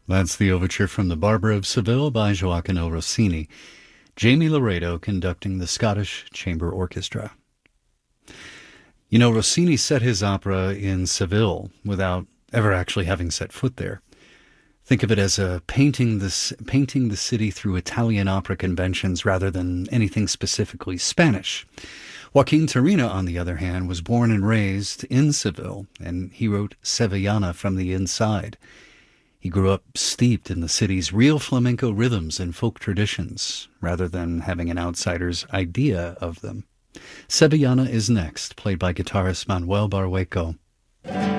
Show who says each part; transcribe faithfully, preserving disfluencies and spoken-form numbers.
Speaker 1: That's the overture from The Barber of Seville by Gioacchino Rossini. Jamie Laredo conducting the Scottish Chamber Orchestra. You know, Rossini set his opera in Seville without ever actually having set foot there. Think of it as a painting this painting the city through Italian opera conventions rather than anything specifically Spanish. Joaquin Turina, on the other hand, was born and raised in Seville, and he wrote Sevillana from the inside. He grew up steeped in the city's real flamenco rhythms and folk traditions, rather than having an outsider's idea of them. Sevillana is next, played by guitarist Manuel Barrueco.